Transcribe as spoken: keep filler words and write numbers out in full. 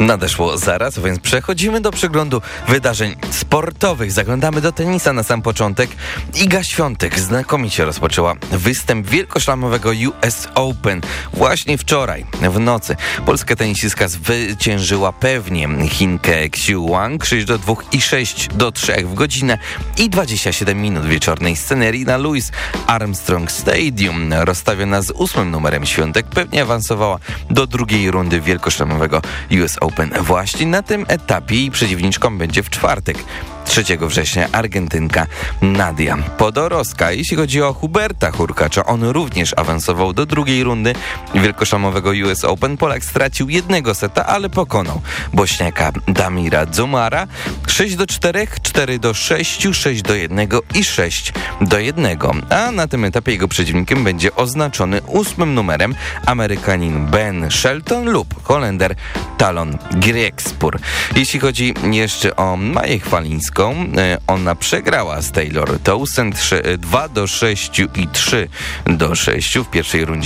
Nadeszło zaraz, więc przechodzimy do przeglądu wydarzeń sportowych. Zaglądamy do tenisa na sam początek. Iga Świątek znakomicie rozpoczęła występ wielkoszlamowego U S Open. Właśnie wczoraj w nocy polska tenisistka zwyciężyła pewnie Chinkę Xiu Wang sześć do dwóch i sześć do trzech w godzinę i dwadzieścia siedem minut wieczornej scenerii na Louis Armstrong Stadium. Rozstawiona z ósmym numerem Świątek pewnie awansowała do drugiej rundy wielkoszlamowego U S Open. Właśnie na tym etapie jej przeciwniczką będzie w czwartek, trzeciego września, Argentynka Nadia Podoroska. Jeśli chodzi o Huberta Hurkacza, on również awansował do drugiej rundy wielkoszlamowego U S Open. Polak stracił jednego seta, ale pokonał Bośniaka Damira Dzumara sześć do czterech, cztery do sześciu, sześć do jednego i sześć do jednego. A na tym etapie jego przeciwnikiem będzie oznaczony ósmym numerem Amerykanin Ben Shelton lub Holender Talon Griekspur. Jeśli chodzi jeszcze o Maję Chwalińską, ona przegrała z Taylor Townsend dwa do sześciu i trzy do sześciu w pierwszej rundzie